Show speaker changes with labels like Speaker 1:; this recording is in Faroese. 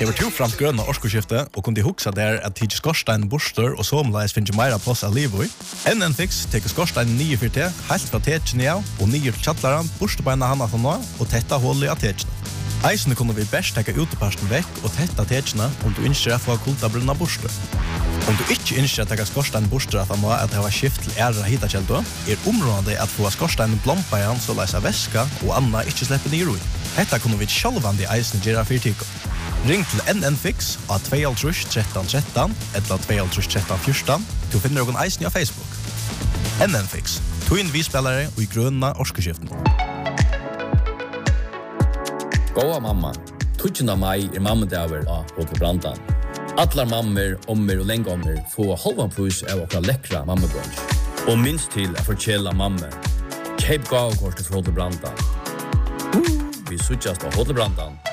Speaker 1: Hever to fram grønna orskoskifte og kunde hugsa der at tidsi skorstein borster og somleis finnes meira plass av livet. NN Fix teker skorstein 9 for te, helt fra tekene av, og 9 til kjattlaran, borstebeina hana for nå, og tetta hullet av tekene. Eisene kunne vi best teka uteparsten vekk og tetta tekene om du ønsker å få kultabrunna borster. Om du ikke ønsker å teka skorstein borster at han må at det var skift til ære hitakjeldo, området at få skorstein blompa igjen så leis av væska og anna ikke slipper ned i. Hetta kunne vi sjálvandi eisene gjøre for tiko. Ring til NN Fix av 2 13 13 eller 2 13 14. Du finner noen eisene av Facebook. NN Fix, tog inn visspillere og i grønna orskeskiften.
Speaker 2: Gåa mamma, 20. mai mammedager av Hotel Brandan. Allar mammer, ommer og lengommer får halvan pris av okra lekkra mammebrunch. Og minst til å fortjela mamme. Kjøp gavekortet for Hotel Brandan. Vi suttjast av Hotel Brandan.